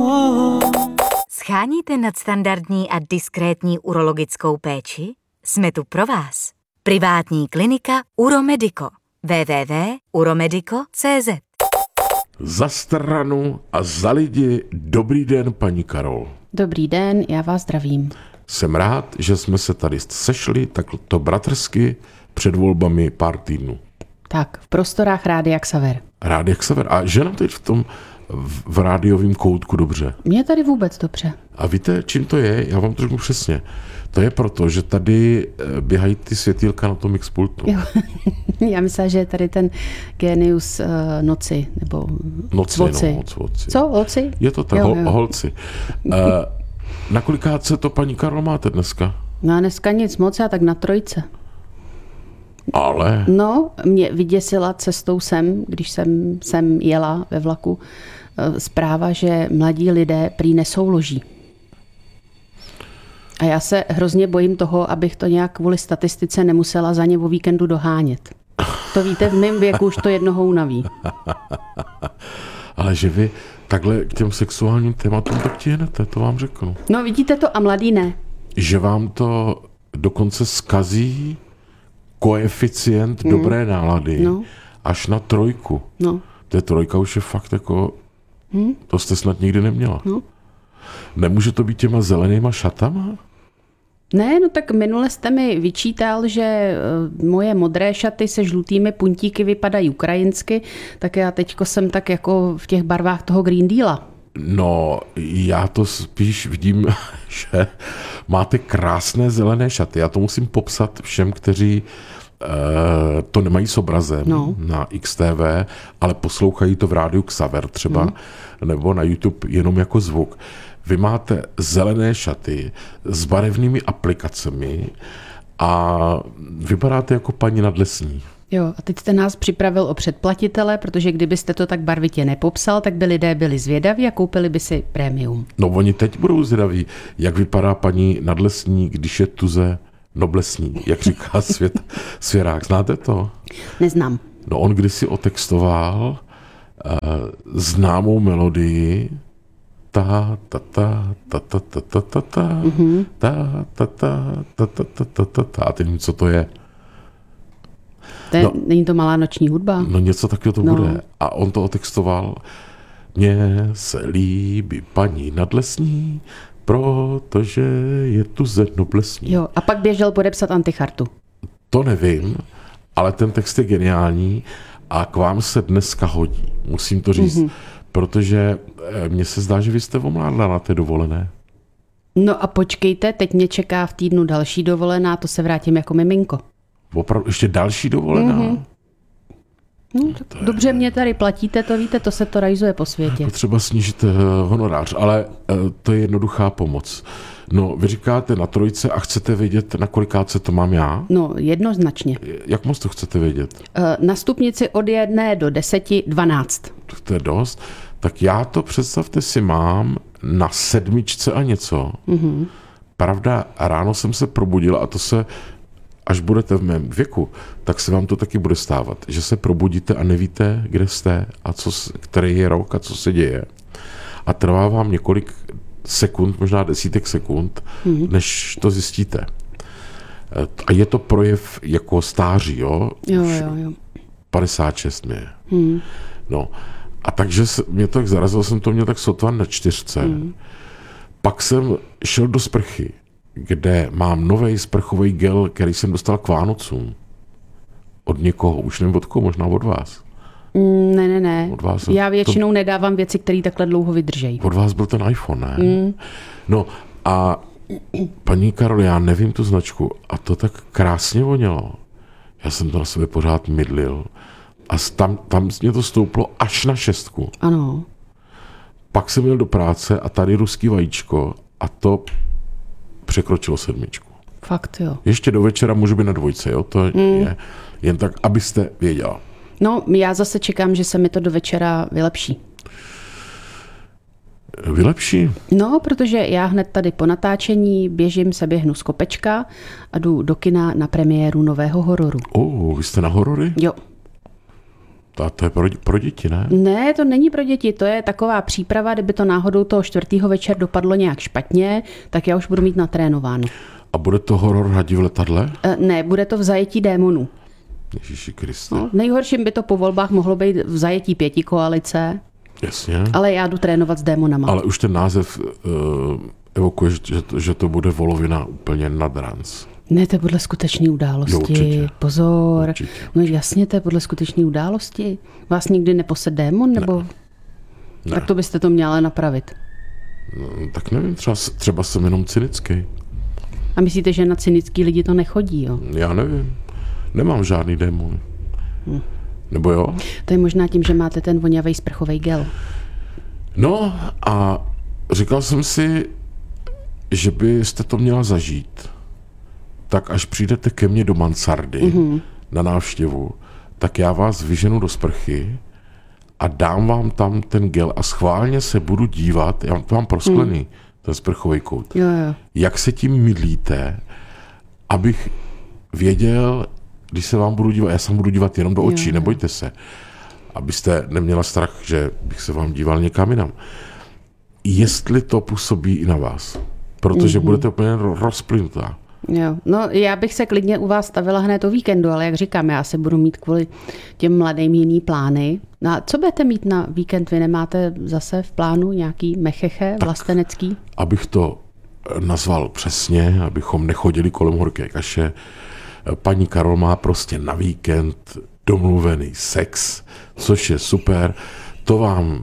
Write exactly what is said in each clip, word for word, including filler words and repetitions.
Sháníte nadstandardní a diskrétní urologickou péči? Jsme tu pro vás. Privátní klinika Uromedico. w w w tečka uromedico tečka c z. Za stranu a za lidi, dobrý den, paní Karol. Dobrý den, já vás zdravím. Jsem rád, že jsme se tady sešli takto bratrsky před volbami pár týdnů. Tak, v prostorách Rádia Xaver. Rádia Xaver. A že nám teď v tom v rádiovém koutku dobře? Mně tady vůbec dobře. A víte, čím to je? Já vám to řeknu přesně. To je proto, že tady běhají ty světýlka na tom Mixpultu. Jo. Já myslím, že je tady ten genius uh, noci, nebo noci, cvoci. No, cvoci. Co, oci? Je to tak, jo, hol, jo. holci. Uh, na kolikátce to, paní Karol, máte dneska? No a dneska nic moc, já tak na trojce. Ale... No, mě vyděsila cestou sem, když jsem sem jela ve vlaku, zpráva, že mladí lidé prý nesouloží. A já se hrozně bojím toho, abych to nějak kvůli statistice nemusela za ně o víkendu dohánět. To víte, v mém věku už to jednoho unaví. Ale že vy takhle k těm sexuálním tématům tak tihnete, to vám řeknu. No vidíte to a mladý ne. Že vám to dokonce zkazí koeficient hmm. dobré nálady no. až na trojku. No. To je trojka už je fakt jako, hmm. to jste snad nikdy neměla. No. Nemůže to být těma zelenýma šatama? Ne, no tak minule jste mi vyčítal, že moje modré šaty se žlutými puntíky vypadají ukrajinsky, tak já teďko jsem tak jako v těch barvách toho Green Deala. No, já to spíš vidím, že máte krásné zelené šaty. Já to musím popsat všem, kteří uh, to nemají s obrazem no. na X T V, ale poslouchají to v rádiu Xaver třeba, hmm. nebo na YouTube jenom jako zvuk. Vy máte zelené šaty s barevnými aplikacemi a vypadáte jako paní nadlesní. Jo, a teď jste nás připravil o předplatitele, protože kdybyste to tak barvitě nepopsal, tak by lidé byli zvědaví a koupili by si prémium. No oni teď budou zvědaví, jak vypadá paní nadlesní, když je tuze noblesní, jak říká svět, svěrák. Znáte to? Neznám. No on kdysi otextoval uh, známou melodii ta ta ta ta ta ta ta ta ta ta ta ta ta ta ta ta ta a teď nevím, co to je. To je, no, není to malá noční hudba? No něco takového to no. bude. A on to otextoval. Mně se líbí paní nadlesní, protože je tu zednoblesní. Jo, a pak běžel podepsat antichartu. To nevím, ale ten text je geniální a k vám se dneska hodí. Musím to říct. Mm-hmm. Protože mně se zdá, že vy jste omládla na té dovolené. No a počkejte, teď mě čeká v týdnu další dovolená, to se vrátím jako miminko. Opravdu ještě další dovolená? Mm-hmm. No, tak dobře, mě tady platíte, to víte, to se to rajzuje po světě. Potřeba snížit uh, honorář, ale uh, to je jednoduchá pomoc. No, vy říkáte na trojce a chcete vědět, na kolikátce to mám já? No, jednoznačně. Jak moc to chcete vědět? Uh, na stupnici od jedné do deseti, dvanáct. To je dost. Tak já to, představte si, mám na sedmičce a něco. Mm-hmm. Pravda, ráno jsem se probudil a to se, až budete v mém věku, tak se vám to taky bude stávat, že se probudíte a nevíte, kde jste a co, který je rok a co se děje. A trvá vám několik sekund, možná desítek sekund, mm-hmm. než to zjistíte. A je to projev jako stáří, jo? Jo, jo, jo. padesát šest mě. Mm. No. A takže mě to tak zarazilo, jsem to měl tak sotva na čtyřce. Mm. Pak jsem šel do sprchy, kde mám nový sprchový gel, který jsem dostal k Vánocům. Od někoho, už nevím od koho, možná od vás. Mm, ne, ne, ne. Od vás Já většinou to... nedávám věci, které takhle dlouho vydržejí. Od vás byl ten iPhone, ne? Mm. No a paní Karol, já nevím tu značku a to tak krásně vonělo. Já jsem to na sebe pořád mydlil. A tam, tam mě to stouplo až na šestku. Ano. Pak jsem jel do práce a tady ruský vajíčko a to překročilo sedmičku. Fakt, jo. Ještě do večera můžu být na dvojce, jo? To mm. je jen tak, abyste věděla. No, já zase čekám, že se mi to do večera vylepší. Vylepší? No, protože já hned tady po natáčení běžím, se běhnu z kopečka a jdu do kina na premiéru nového hororu. Oh, vy jste na horory? Jo. A to je pro, pro děti, ne? Ne, to není pro děti, to je taková příprava, kdyby to náhodou toho čtvrtého večer dopadlo nějak špatně, tak já už budu mít natrénováno. A bude to horor Hadi v letadle? E, ne, bude to v zajetí démonů. Ježíši Kriste. No, nejhorším by to po volbách mohlo být v zajetí pěti koalice. Jasně. Ale já jdu trénovat s démonama. Ale už ten název uh, evokuje, že to, že to bude volovina úplně nad ranc. Ne, to je podle skutečné události. Jo, Pozor. Určitě. No jasně, to je podle skutečné události. Vás nikdy neposed démon, nebo? Ne. Ne. Tak to byste to měla napravit. No, tak nevím, třeba, třeba jsem jenom cynický. A myslíte, že na cynický lidi to nechodí, jo? Já nevím. Nemám žádný démon. Hm. Nebo jo? To je možná tím, že máte ten vonavý sprchový gel. No a říkal jsem si, že byste to měla zažít. Tak až přijdete ke mně do mansardy mm-hmm. na návštěvu, tak já vás vyženu do sprchy a dám vám tam ten gel a schválně se budu dívat, já to mám prosklený, mm. ten sprchový kout, Jo, jo. jak se tím mydlíte, abych věděl, když se vám budu dívat, já se vám budu dívat jenom do očí, jo, nebojte se, abyste neměla strach, že bych se vám díval někam jinam. Jestli to působí i na vás, protože mm-hmm. budete úplně rozplynutá. Jo. No, já bych se klidně u vás stavila hned o víkendu, ale jak říkám, já se budu mít kvůli těm mladým jiný plány. No a co budete mít na víkend? Vy nemáte zase v plánu nějaký mecheche vlastenecký? Tak, abych to nazval přesně, abychom nechodili kolem horké kaše, paní Karol má prostě na víkend domluvený sex, což je super. To vám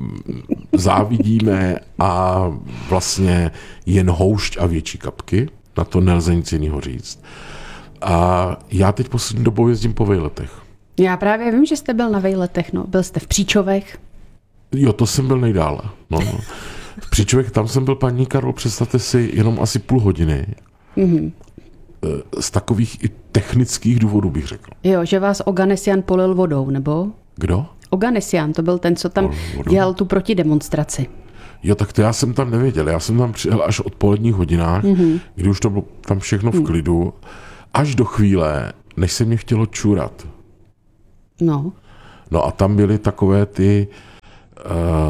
závidíme a vlastně jen houšť a větší kapky. Na to nelze nic jiného říct. A já teď poslední dobou jezdím po vejletech. Já právě vím, že jste byl na vejletech, no. Byl jste v Příčovech. Jo, to jsem byl nejdále. No, no. V Příčovech, tam jsem byl, paní Karol, představte si, jenom asi půl hodiny. Mm-hmm. Z takových i technických důvodů bych řekl. Jo, že vás Oganesian polil vodou, nebo? Kdo? Oganesian, to byl ten, co tam dělal tu protidemonstraci. Jo, tak to já jsem tam nevěděl. Já jsem tam přijel až od poledních hodinách, mm-hmm. kdy už to bylo tam všechno v klidu, až do chvíle, než se mě chtělo čůrat. No. No a tam byly takové ty uh,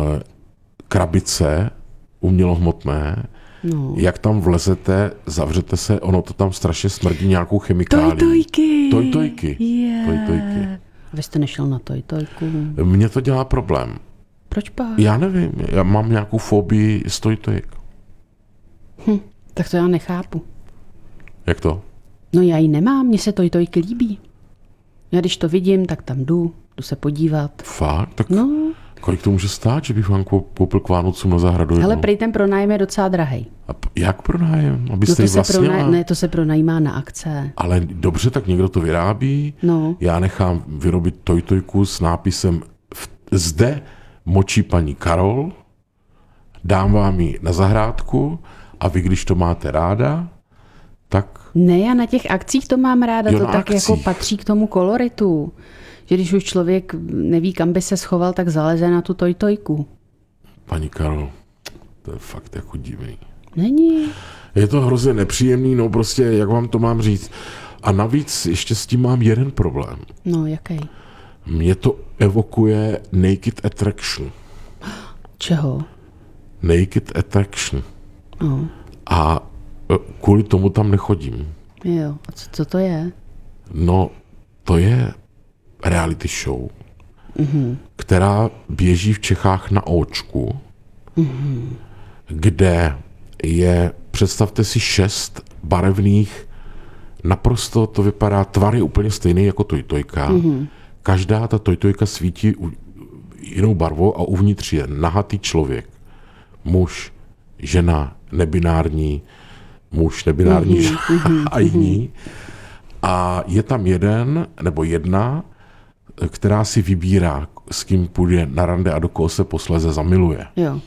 krabice umělohmotné, no. Jak tam vlezete, zavřete se, ono to tam strašně smrdí nějakou chemikálí. Tojtojky. Tojtojky. Yeah. Tojtojky. A vy jste nešel na tojtojku? Mně to dělá problém. Proč pak? Já nevím, já mám nějakou fobii z tojtojek. Hm, tak to já nechápu. Jak to? No já ji nemám, mně se tojtojky líbí. Já když to vidím, tak tam jdu, jdu se podívat. Fakt? Tak no. Kolik to může stát, že bych vám koupil k Vánocům na zahradu? Hele, prej ten pronájem je docela drahej. A jak pronájem? Abyste no ji vlastnila? Pronaj... Ne, to se pronajímá na akce. Ale dobře, tak někdo to vyrábí. No. Já nechám vyrobit tojtojku s nápisem zde močí paní Karol, dám vám ji na zahrádku a vy, když to máte ráda, tak... Ne, já na těch akcích to mám ráda, jo, to tak akcích. Jako patří k tomu koloritu. Že když už člověk neví, kam by se schoval, tak zaleze na tu tojtojku. Paní Karol, to je fakt jako divný. Není. Je to hrozně nepříjemný, no prostě, jak vám to mám říct. A navíc ještě s tím mám jeden problém. No, jaký? Mě to evokuje Naked Attraction. Čeho? Naked Attraction. No. A kvůli tomu tam nechodím. Jo, a co, co to je? No, to je reality show, mm-hmm. která běží v Čechách na Óčku, mm-hmm. kde je, představte si, šest barevných, naprosto to vypadá, tvar je úplně stejný jako tojtojka. Mm-hmm. Každá ta tojtojka svítí jinou barvou a uvnitř je nahatý člověk. Muž, žena, nebinární, muž, nebinární, mm-hmm. žena a jiní. A je tam jeden nebo jedna, která si vybírá, s kým půjde na rande a do koho se posléze zamiluje. Jo.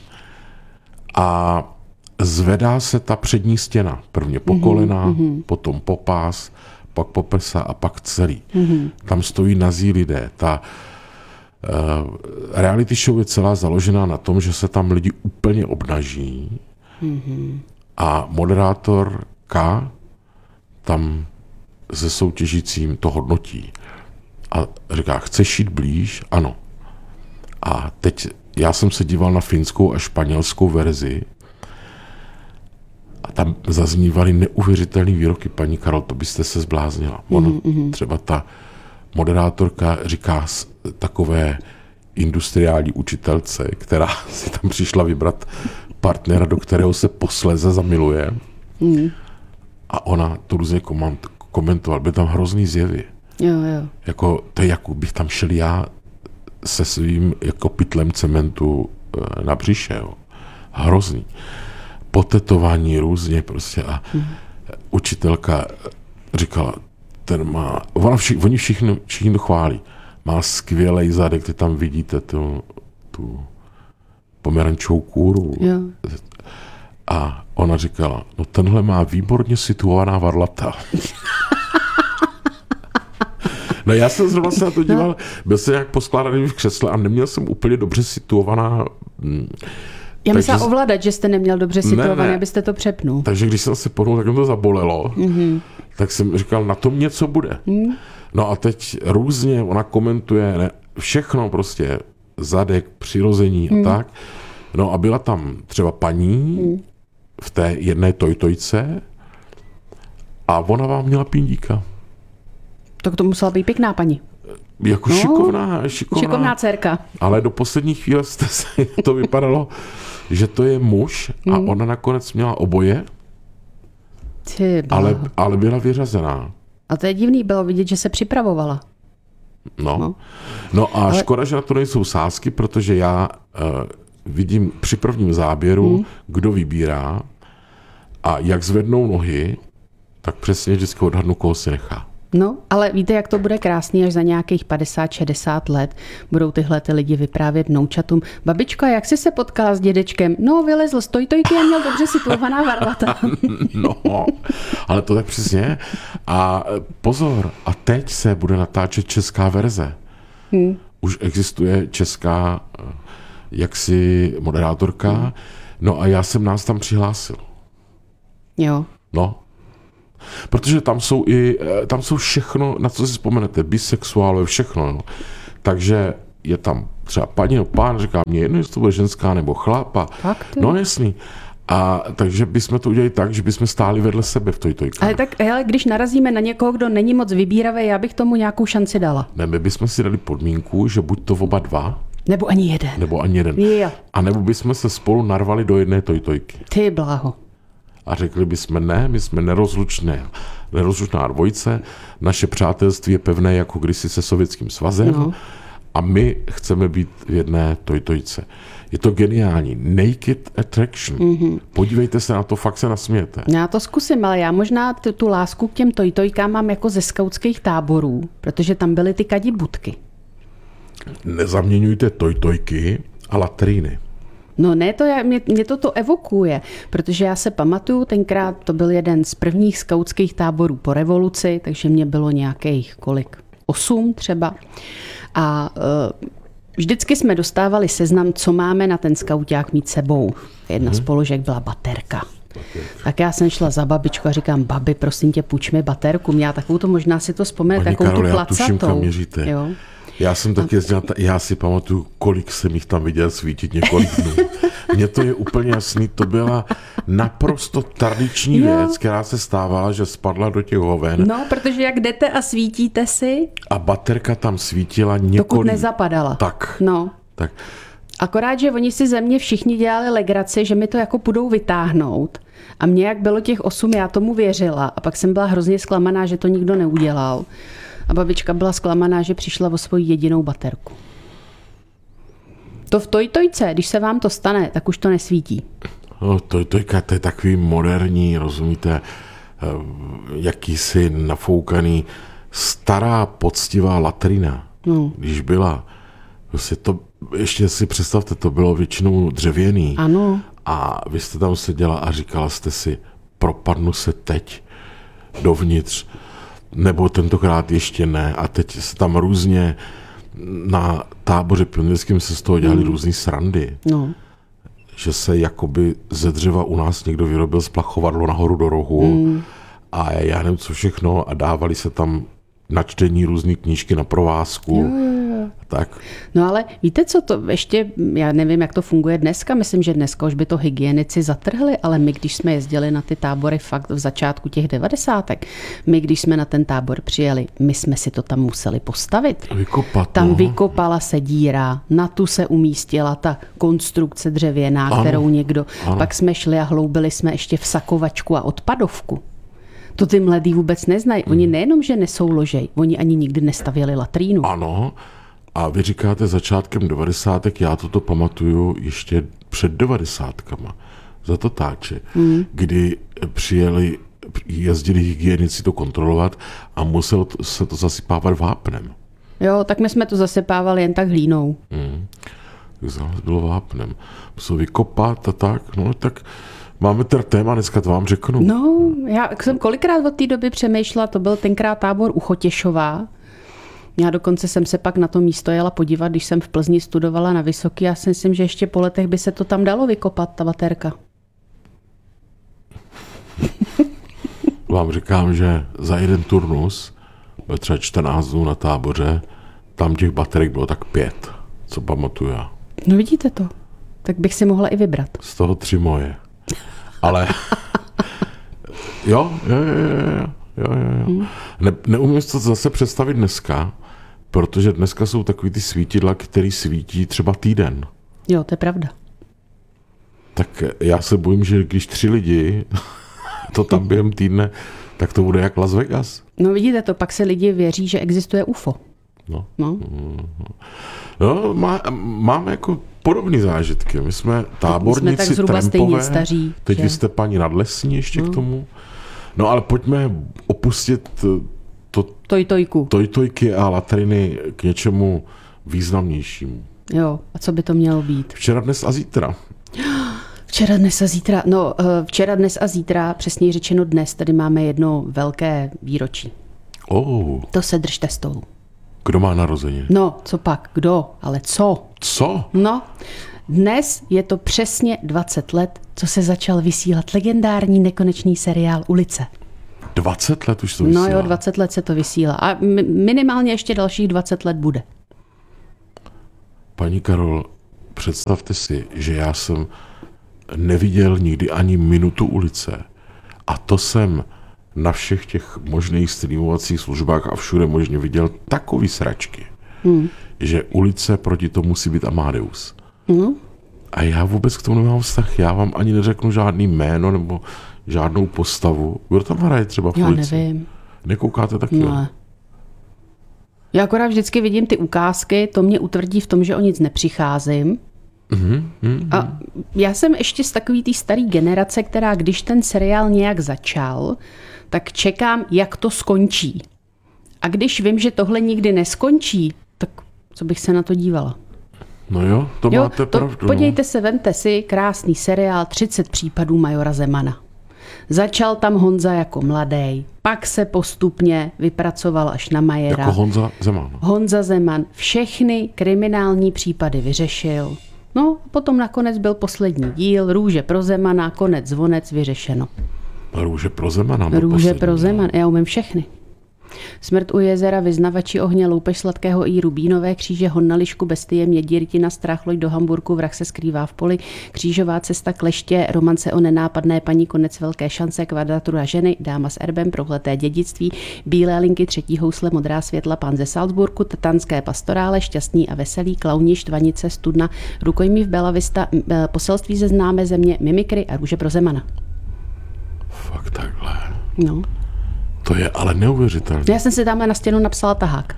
A zvedá se ta přední stěna. Prvně po kolena, mm-hmm. potom po pás, pak po prsa a pak celý. Mm-hmm. Tam stojí nazí lidé. Ta uh, reality show je celá založená na tom, že se tam lidi úplně obnaží mm-hmm. a moderátor K tam se soutěžícím to hodnotí. A říká, chceš jít blíž? Ano. A teď já jsem se díval na finskou a španělskou verzi a tam zaznívaly neuvěřitelné výroky. Paní Karol, to byste se zbláznila. Ono, mm-hmm. třeba ta moderátorka říká takové industriální učitelce, která si tam přišla vybrat partnera, do kterého se posléze zamiluje. Mm. A ona to různě komentovala. Byly tam hrozný zjevy. Jo, jo. Jako, to je jako bych tam šel já se svým jako pytlem cementu na břiše. Jo. Hrozný. Potetování různě prostě a mm. učitelka říkala, ten má, ona vši, oni všichni, všichni to chválí. Má skvělej zadek, ty tam vidíte tu, tu pomerančovou kůru. Jo. A ona říkala, no tenhle má výborně situovaná varlata. No já jsem zrovna se na to díval, byl jsem nějak poskládaný v křesle a neměl jsem úplně dobře situovaná. Já myslím ovládat, že jste neměl dobře situovaný, ne, ne. abyste to přepnul. Takže když jsem se pohnul, tak mě to zabolelo. Mm-hmm. Tak jsem říkal, na tom něco bude. Mm. No a teď různě ona komentuje ne, všechno prostě, zadek, přirození mm. a tak. No a byla tam třeba paní mm. v té jedné tojtojce a ona vám měla pindíka. Tak to musela být pěkná paní. Jako no, šikovná, šikovná. Šikovná dcerka. Ale do poslední chvíle jste se, to vypadalo, že to je muž a mm. ona nakonec měla oboje, ale, ale byla vyřazená. A to je divný, bylo vidět, že se připravovala. No, no, no a ale... škoda, že na to nejsou sázky, protože já uh, vidím při prvním záběru, mm. kdo vybírá a jak zvednou nohy, tak přesně vždycky odhadnu, koho si nechá. No, ale víte, jak to bude krásný, až za nějakých padesát šedesát let budou tyhle ty lidi vyprávět vnoučatům. Babičko, jak jsi se potkala s dědečkem? No, vylezl z tojtojky a měl dobře situovaná varlata. No, ale to tak přesně. A pozor, a teď se bude natáčet česká verze. Hmm. Už existuje česká jaksi moderátorka, hmm. no a já jsem nás tam přihlásil. Jo. No. Protože tam jsou i, tam jsou všechno, na co si vzpomenete, bisexuálové, všechno. No. Takže je tam třeba paní nebo pán, říká mě jedno, jestli to bude ženská nebo chlapa. No jasný. A takže bychom to udělali tak, že bychom stáli vedle sebe v tojtojkách. Ale tak, hele, když narazíme na někoho, kdo není moc vybíravý, já bych tomu nějakou šanci dala. Ne, my bychom si dali podmínku, že buď to oba dva, nebo ani jeden. Nebo ani jeden. Jo. A nebo bychom se spolu narvali do jedné tojtojky. Ty bláho. A řekli bychom ne, my jsme nerozlučné, nerozlučná dvojice, naše přátelství je pevné jako kdysi se Sovětským svazem no. a my chceme být v jedné tojtojce. Je to geniální. Naked attraction. Mm-hmm. Podívejte se na to, fakt se nasmějete. Já to zkusím, ale já možná tu, tu lásku k těm tojtojkám mám jako ze skautských táborů, protože tam byly ty kadibudky. Nezaměňujte tojtojky a latríny. No ne, to je, mě, mě to to evokuje, protože já se pamatuju, tenkrát to byl jeden z prvních skautských táborů po revoluci, takže mě bylo nějakých kolik? Osm třeba. A uh, vždycky jsme dostávali seznam, co máme na ten skauťák mít sebou. Jedna hmm. z položek byla baterka. Tak já jsem šla za babičku a říkám, babi, prosím tě, půjč mi baterku. Měla takovou to, možná si to vzpomene, takovou tu placatou. Tuším, kam měříte. Jo. Já jsem taky jezdil, já si pamatuju, kolik jsem jich tam viděl svítit několik dnů. Mně to je úplně jasný, to byla naprosto tradiční jo. věc, která se stávala, že spadla do těch hoven. No, protože jak jdete a svítíte si. A baterka tam svítila několik. Dokud nezapadala. Tak. No. Tak. Akorát, že oni si ze mě všichni dělali legraci, že mi to jako půjdou vytáhnout. A mně jak bylo těch osm, já tomu věřila. A pak jsem byla hrozně zklamaná, že to nikdo neudělal. A babička byla zklamaná, že přišla o svoji jedinou baterku. To v tojtojce, když se vám to stane, tak už to nesvítí. No, tojtojka, to je takový moderní, rozumíte, jakýsi nafoukaný, stará, poctivá latrina. No. Když byla, vlastně to, ještě si představte, to bylo většinou dřevěný. Ano. A vy jste tam seděla a říkala jste si, propadnu se teď dovnitř, nebo tentokrát ještě ne. A teď se tam různě na táboře pionýrským se z toho dělali mm. různý srandy. No. Že se jakoby ze dřeva u nás někdo vyrobil splachovadlo nahoru do rohu mm. a já nevím co všechno a dávali se tam načtení různý knížky na provázku. Jo, jo, jo. Tak. No ale víte co, to ještě, já nevím, jak to funguje dneska, myslím, že dneska už by to hygienici zatrhli, ale my, když jsme jezdili na ty tábory fakt v začátku těch devadesátek, my, když jsme na ten tábor přijeli, my jsme si to tam museli postavit. Vykopat. Tam no. vykopala se díra, na tu se umístila ta konstrukce dřevěná, ano, kterou někdo, ano. Pak jsme šli a hloubili jsme ještě v sakovačku a odpadovku. To ty mladí vůbec neznají. Oni nejenom, že nesouložej, oni ani nikdy nestavěli latrínu. Ano, a vy říkáte začátkem devadesátek, já toto pamatuju ještě před devadesátkama za Tatáče, hmm. kdy přijeli, jezdili hygienici to kontrolovat a muselo se to zasypávat vápnem. Jo, tak my jsme to zasypávali jen tak hlínou. Hmm. Tak bylo vápnem. Musel vykopat a tak, no tak máme teda téma, dneska to vám řeknu. No, já jsem kolikrát od té doby přemýšlela, to byl tenkrát tábor u Chotěšova. Já dokonce jsem se pak na to místo jela podívat, když jsem v Plzni studovala na Vysoký. Já si myslím, že ještě po letech by se to tam dalo vykopat, ta baterka. Vám říkám, že za jeden turnus, byl třeba čtrnáct dnů na táboře, tam těch baterek bylo tak pět, co pamatuju já. No vidíte to, tak bych si mohla i vybrat. Z toho tři moje. Ale jo, jo, jo, jo, jo, jo. Hmm. Ne, neumím to zase představit dneska, protože dneska jsou takový ty svítidla, který svítí třeba týden. Jo, to je pravda. Tak já se bojím, že když tři lidi to tam během týdne, tak to bude jak Las Vegas. No vidíte to, pak se lidi věří, že existuje U F O. No, no. no má, máme jako podobné zážitky. My jsme táborníci, jsme tak trampové, staří, teď že? Vy jste paní Nadlesní ještě no. k tomu. No ale pojďme opustit to, Tojtojku. tojtojky a latriny k něčemu významnějšímu. Jo, a co by to mělo být? Včera, dnes a zítra. Včera, dnes a zítra. No, včera, dnes a zítra, přesněji řečeno dnes, tady máme jedno velké výročí. Oh. To se držte stolu. Kdo má narozeniny? No, co pak? Kdo? Ale co? Co? No, dnes je to přesně dvacet let, co se začal vysílat legendární nekonečný seriál Ulice. dvacet let už to vysílá? No jo, dvacet let se to vysílá. A minimálně ještě dalších dvacet let bude. Paní Karol, představte si, že já jsem neviděl nikdy ani minutu Ulice. A to jsem na všech těch možných streamovacích službách a všude možně viděl takový sračky, hmm. že Ulice proti tomu musí být Amadeus. Hmm. A já vůbec k tomu nemám vztah. Já vám ani neřeknu žádný jméno nebo žádnou postavu. Kdo tam hraje třeba v já Ulici? Nevím. Nekoukáte taky? Ne. Já akorát vždycky vidím ty ukázky, to mě utvrdí v tom, že o nic nepřicházím. Mm-hmm, mm-hmm. A já jsem ještě z takový té staré generace, která když ten seriál nějak začal, tak čekám, jak to skončí. A když vím, že tohle nikdy neskončí, tak co bych se na to dívala? No jo, to jo, máte to, pravdu. Podívejte se, vemte si krásný seriál třicet případů majora Zemana. Začal tam Honza jako mladý, pak se postupně vypracoval až na majera. Jako Honza Zeman. Honza Zeman všechny kriminální případy vyřešil. No, potom nakonec byl poslední díl, Růže pro Zemana, konec, zvonec, vyřešeno. Růže pro Zemana. Růže pro Zeman, já umím všechny. Smrt u jezera, vyznavači ohně, loupež sladkého i rubínové kříže, hon na lišku, bestie, mědí, rytina, strach, loď do Hamburku, vrah se skrývá v poli, křížová cesta, kleště, romance o nenápadné paní, konec velké šance, kvadratura ženy, dáma s erbem, prohleté dědictví, bílé linky, třetí housle, modrá světla, pán ze Salzburgu, tatanské pastorále, šťastný a veselý, klauni, štvanice, studna, rukojmí v Bella Vista, poselství ze známé země, mimikry a Růže pro Zemana. Fakt takhle. No. To je ale neuvěřitelné. Já jsem si tamhle na stěnu napsala tahák.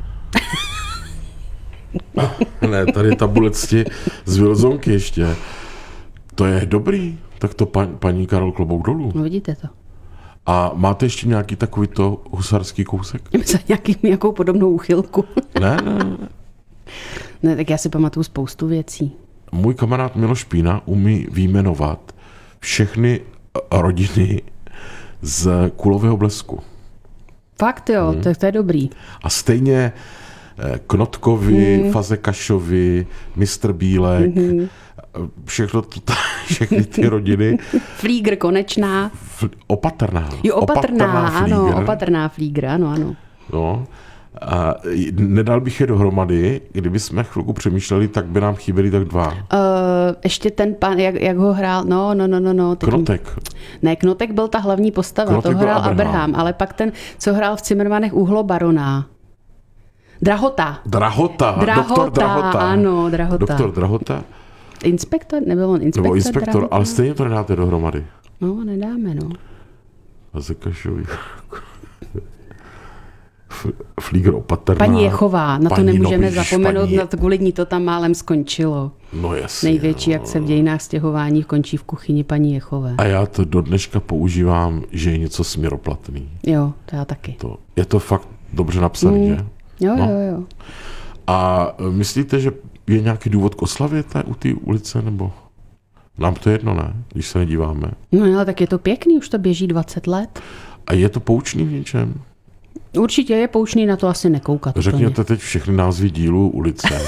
Ne, tady tabulecti z Vilzonky ještě. To je dobrý. Tak to pan, paní Karol klobouk dolů. No vidíte to. A máte ještě nějaký takovýto husarský kousek? Za nějaký, nějakou podobnou úchylku. Ne, ne, ne. Ne, tak já si pamatuju spoustu věcí. Můj kamarád Miloš Pína umí vyjmenovat všechny rodiny z Kulového Blesku. Fakt jo, hmm. to, to je dobrý. A stejně Knotkovi, hmm. Fazekašovi, mistr Bílek, hmm. všechno to, všechny ty rodiny. Flígr Konečná. F, opatrná. Jo, opatrná, opatrná ano, Flígr. opatrná Flígr, ano, ano. No, A nedal bych je dohromady, kdyby jsme chvilku přemýšleli, tak by nám chyběli tak dva. Uh, ještě ten pan, jak, jak ho hrál, no, no, no, no. no teď... Knotek. Ne, Knotek byl ta hlavní postava, Knotek to hrál Abraham. Abraham, ale pak ten, co hrál v Cimrmanech Uhlobarona. Drahota. Drahota, Drahota, doktor Drahota. Ano, Drahota. Doktor Drahota. Inspektor, nebyl on inspektor? Nebo inspektor, Drahota? ale stejně to nedáte dohromady. No, nedáme, no. A Zekašovi. Flígr opatrná. Paní Jechová, na to paní, nemůžeme no, zapomenout, paní... na to kvůli ní to tam málem skončilo. No jasně. Největší no. akce v dějinách stěhování končí v kuchyni paní Jechové. A já to do dneška používám, že je něco směroplatný. Jo, to já taky. To, je to fakt dobře napsaný, mm. že? Jo, no. jo, jo. A myslíte, že je nějaký důvod k oslavě té, u té ulice, nebo nám to jedno, ne? Když se nedíváme. No ale tak je to pěkný, už to běží dvacet let. A je to poučný v něčem? Určitě je poučný, na to asi nekoukat. Řekněte úplně. teď všechny názvy dílů ulice.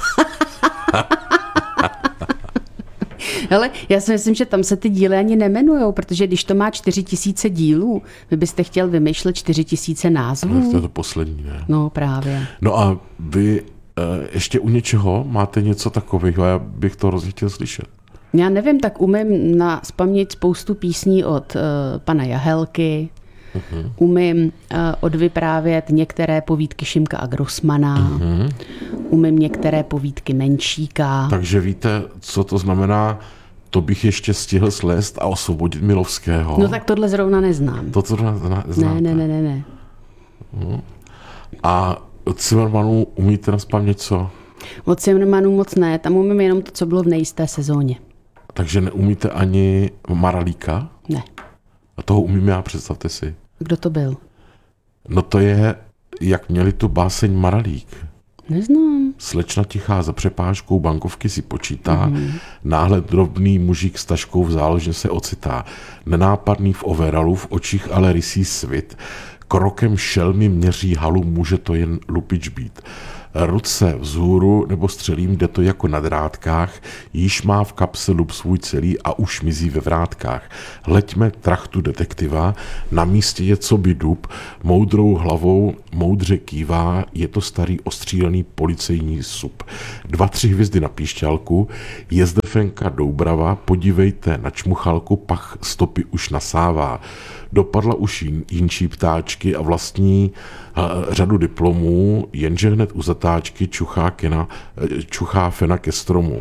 Ale já si myslím, že tam se ty díly ani nemenujou, protože když to má čtyři tisíce dílů, vy byste chtěl vymýšlet čtyři tisíce názvů. To je to poslední, ne? No právě. No a vy e, ještě u něčeho máte něco takového, já bych to hrozně chtěl slyšet. Já nevím, tak umím na vzpomnět spoustu písní od uh, pana Jahelky, uh-huh. umím uh, odvyprávět některé povídky Šimka a Grossmana, uh-huh. umím některé povídky Menšíka. Takže víte, co to znamená, to bych ještě stihl slést a osvobodit Milovského. No tak tohle zrovna neznám. To, co neznáte. Ne, ne, ne, ne, ne. Uh-huh. A od Cimrmanů umíte nazpamět co? Od Cimrmanů moc ne, tam umím jenom to, co bylo v nejisté sezóně. Takže neumíte ani Maralíka? Ne. A toho umím já, představte si. Kdo to byl? No to je, jak měli tu báseň Maralík. Neznám. Slečna tichá za přepážkou bankovky si počítá, mm-hmm. náhle drobný mužík s taškou v záložně se ocitá. Nenápadný v overalu, v očích ale rysí svit. Krokem šelmy měří halu, může to jen lupič být. Ruce vzhůru nebo střelím, jde to jako na drátkách, již má v kapse lup svůj celý a už mizí ve vrátkách. Hleďme trachtu detektiva, na místě je co by dub, moudrou hlavou moudře kývá, je to starý ostřílený policejní sup. Dva, tři hvězdy na píšťalku, je zde Fenka Doubrava, podívejte na čmuchalku, pach stopy už nasává. Dopadla už jin, jinčí ptáčky a vlastní uh, řadu diplomů, jenže hned u zatáčky čuchá, kena, čuchá fena ke stromu.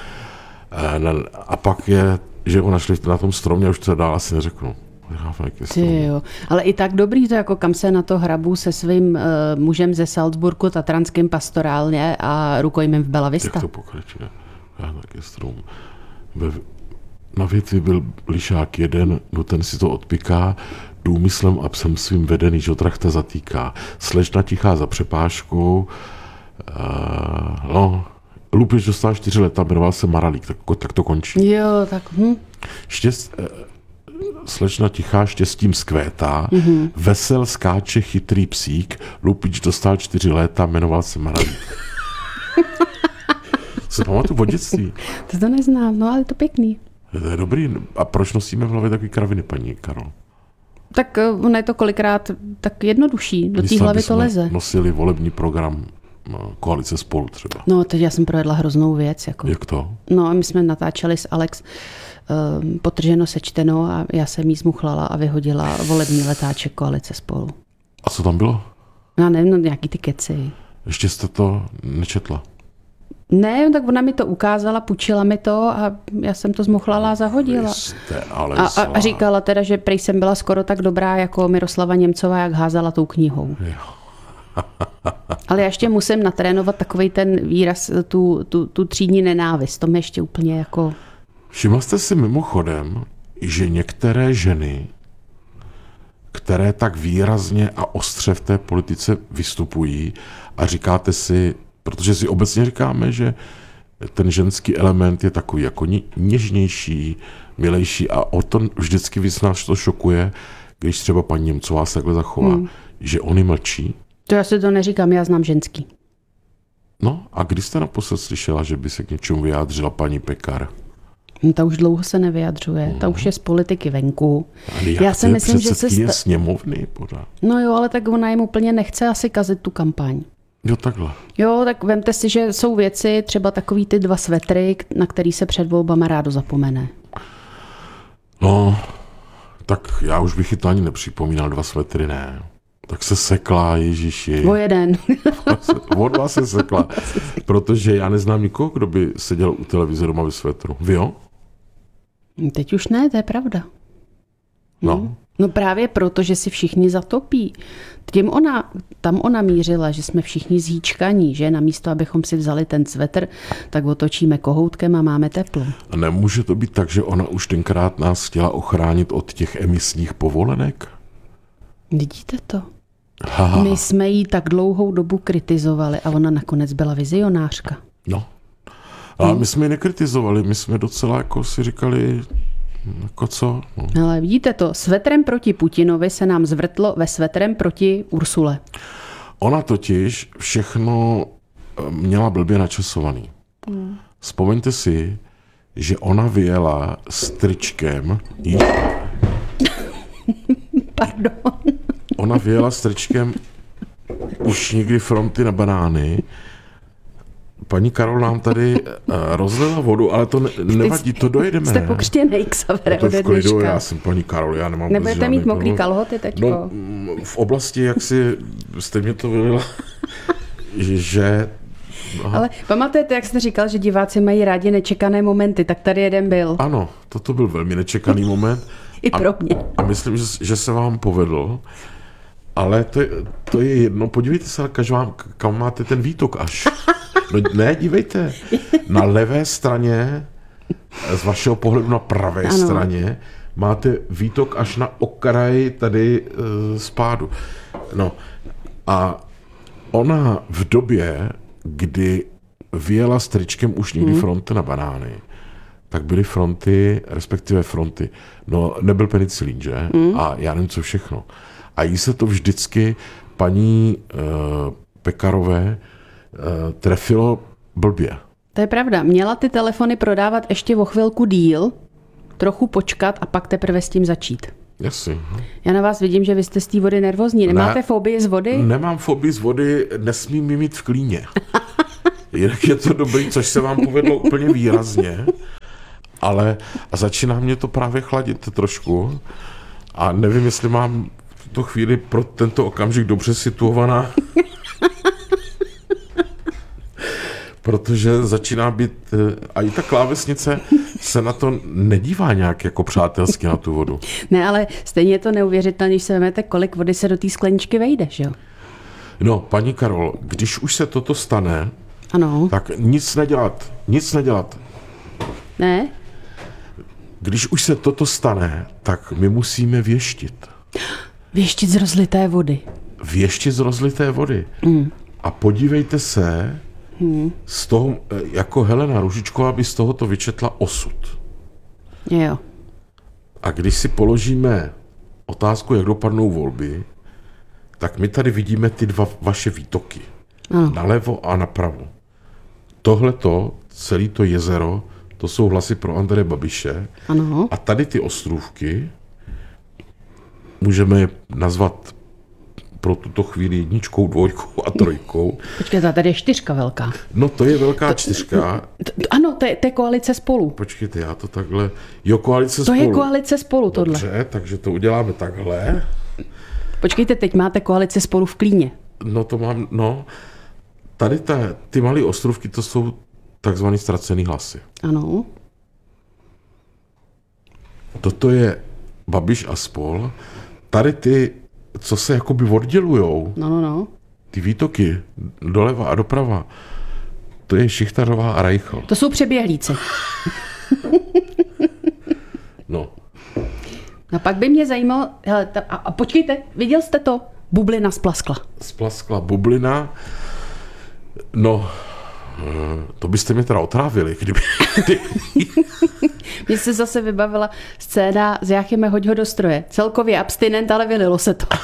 Uh, a pak je, že ho našli na tom stromě, už to dál asi neřeknu. Ty jo. Ale i tak dobrý to, jako kam se na to hrabu se svým uh, mužem ze Salzburgu, tatranským pastorálně a rukojmím v Bella Vista. Jak to pokračuje? Já ke stromu. Ve, Na větvi byl lišák jeden, no ten si to odpiká, důmyslem a psem svým vedený, že trachta zatýká. Slečna tichá za přepážkou, uh, no, Lupič dostal čtyři leta, jmenoval se Maralík, tak, tak to končí. Jo, tak hm. Štěst, uh, slečna tichá štěstím skvétá, mm-hmm. vesel skáče chytrý psík, Lupič dostal čtyři léta, jmenoval se Maralík. Se pamatuju od dětství. To to neznám, no ale je to pěkný. To je dobrý. A proč nosíme v hlavě takový kraviny, paní Karol? Tak ono je to kolikrát tak jednodušší. Do té hlavy to leze. Nosili volební program Koalice Spolu třeba. No, teď já jsem projedla hroznou věc. Jako. Jak to? No a my jsme natáčeli s Alex um, Potrženo sečteno a já jsem jí zmuchlala a vyhodila volební letáček Koalice Spolu. A co tam bylo? Já nevím, no, nějaký ty keci. Ještě jste to nečetla? Ne, tak ona mi to ukázala, půjčila mi to a já jsem to zmuchlala a zahodila. Jste ale a, a, a říkala teda, že prej jsem byla skoro tak dobrá jako Miroslava Němcová, jak házala tou knihou. Ale já ještě musím natrénovat takovej ten výraz, tu, tu, tu třídní nenávist. To mi ještě úplně jako... Všimla jste si mimochodem, že některé ženy, které tak výrazně a ostře v té politice vystupují a říkáte si, protože si obecně říkáme, že ten ženský element je takový jako něžnější, milejší a o to vždycky víc nás to šokuje, když třeba paní Němcová se takhle zachová, hmm. že oni mlčí. To já si to neříkám, já znám ženský. No a když jste naposled slyšela, že by se k něčemu vyjádřila paní Pekar? No, ta už dlouho se nevyjadřuje, mm. ta už je z politiky venku. Ale jak Já si myslím, že se sta... sněmovny pořád. No jo, ale tak ona jim úplně nechce asi kazit tu kampaň. Jo, takhle. Jo, tak vemte si, že jsou věci, třeba takový ty dva svetry, na který se před volbama rádo zapomene. No, tak já už bych ji to ani nepřipomínal, dva svetry, ne. Tak se sekla, ježiši. O jeden. O dva se sekla, protože já neznám nikoho, kdo by seděl u televize doma ve svetru. Vy jo? Teď už ne, to je pravda. No. Hmm. No právě proto, že si všichni zatopí. Tím ona, tam ona mířila, že jsme všichni zhýčkaní, že namísto, abychom si vzali ten svetr, tak otočíme kohoutkem a máme teplo. A nemůže to být tak, že ona už tenkrát nás chtěla ochránit od těch emisních povolenek? Vidíte to? Ha. My jsme jí tak dlouhou dobu kritizovali a ona nakonec byla vizionářka. No. A hmm. my jsme ji nekritizovali, my jsme docela jako si říkali, jako co? No. Ale vidíte to, svetrem proti Putinovi se nám zvrtlo ve svetrem proti Ursule. Ona totiž všechno měla blbě načasovaný. Hmm. Vzpomeňte si, že ona vyjela s tričkem. Pardon. Ona vyjela s tričkem už někdy fronty na banány. Paní Karol nám tady uh, rozlila vodu, ale to ne, nevadí, to dojedeme. Jste pokřtěnej, Xavere, no ode dneška. Já jsem paní Karol, já nemám... Nebudete mít mokrý no, kalhoty teďko? No, v oblasti, jak si jste mě to vylila, že... Aha. Ale pamatujete, jak jste říkal, že diváci mají rádi nečekané momenty, tak tady jeden byl. Ano, toto byl velmi nečekaný moment. I pro a, mě. A myslím, že, že se vám povedl, ale to je, to je jedno. Podívejte se, vám, kam máte ten výtok až. No ne, dívejte. Na levé straně, z vašeho pohledu na pravé ano. straně, máte výtok až na okraj tady e, spádu. No a ona v době, kdy vyjela s tričkem už někdy hmm. fronty na banány, tak byly fronty, respektive fronty. No, nebyl penicilín, že? Hmm. A já nevím, co všechno. A jí se to vždycky paní e, Pekarové e, trefilo blbě. To je pravda. Měla ty telefony prodávat ještě o chvilku díl, trochu počkat a pak teprve s tím začít. Jasně. Já na vás vidím, že vy jste z té vody nervózní. Nemáte ne, fobii z vody? Nemám fobii z vody, nesmím ji mít v klíně. Jinak je to dobrý, což se vám povedlo úplně výrazně, ale a začíná mě to právě chladit trošku a nevím, jestli mám v tuto chvíli pro tento okamžik dobře situovaná, protože začíná být, a i ta klávesnice se na to nedívá nějak jako přátelsky na tu vodu. Ne, ale stejně je to neuvěřitelné, když se vezmete, kolik vody se do té skleničky vejde, že jo? No, paní Karol, když už se toto stane, ano. tak nic nedělat, nic nedělat. Ne? Když už se toto stane, tak my musíme věštit. Věštit z rozlité vody. Věštit z rozlité vody. Mm. A podívejte se, mm. z toho, jako Helena Růžičková by z tohoto vyčetla osud. Jo. A když si položíme otázku, jak dopadnou volby, tak my tady vidíme ty dva vaše výtoky. Ano. Nalevo a napravo. Tohleto, celé to jezero, to jsou hlasy pro Andreje Babiše. Ano. A tady ty ostrůvky můžeme je nazvat pro tuto chvíli jedničkou, dvojkou a trojkou. Počkejte, tady je čtyřka velká. No to je velká to, čtyřka. To, ano, to je, to je koalice Spolu. Počkejte, já to takhle... Jo, koalice to Spolu. To je koalice Spolu, tohle. Dobře, takže to uděláme takhle. Počkejte, teď máte koalice Spolu v klíně. No to mám, no... Tady ta, ty malé ostrovky, to jsou takzvaný ztracený hlasy. Ano. Toto je Babiš a spol. Tady ty, co se jakoby oddělujou, no, no, no. ty výtoky doleva a doprava, to je Šichtařová a Reichl. To jsou přeběhlíci. No. No pak by mě zajímalo, hele, ta, a, a počkejte, viděl jste to? Bublina splaskla. Splaskla bublina. No, to byste mě teda otrávili, kdyby... Mně se zase vybavila scéna z Jáchyme hoď ho do stroje. Celkově abstinent, ale vylilo se to.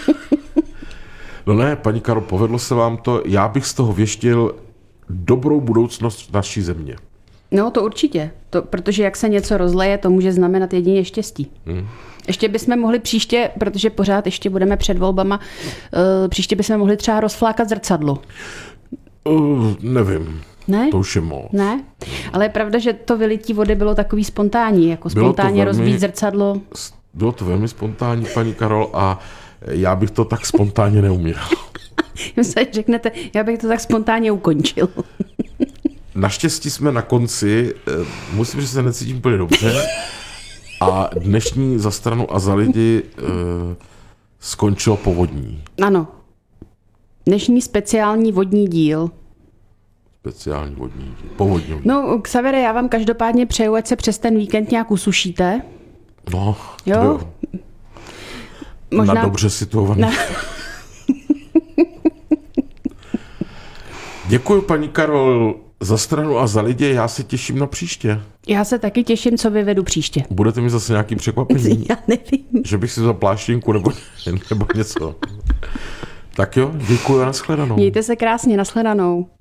No ne, paní Karol, povedlo se vám to. Já bych z toho věštil dobrou budoucnost naší země. No to určitě, to, protože jak se něco rozleje, to může znamenat jedině štěstí. Hmm. Ještě bychom mohli příště, protože pořád ještě budeme před volbama, uh, příště bychom mohli třeba rozflákat zrcadlo. Uh, nevím. Ne? To už je moc. Ne? Ale je pravda, že to vylití vody bylo takový spontánní, jako spontánně rozbít zrcadlo. Bylo to velmi spontánní, paní Karol, a já bych to tak spontánně neuměl. Myslím, řeknete, já bych to tak spontánně ukončil. Naštěstí jsme na konci, musím říct, že se necítím úplně dobře, a dnešní Za stranu a za lidi eh, skončilo povodní. Ano. Dnešní speciální vodní díl. Speciální vodní díl. Povodní. No, Xavere, já vám každopádně přeju, ať se přes ten víkend nějak usušíte. No, jo. jo. Možná... Na dobře situovaný. Na... Děkuji, paní Karol, za stranu a za lidi. Já se těším na příště. Já se taky těším, co vyvedu příště. Budete mi zase nějaký překvapení? Já nevím. Že bych si vzal pláštěnku nebo, nebo něco. Tak jo, děkuji a nashledanou. Mějte se krásně, nashledanou.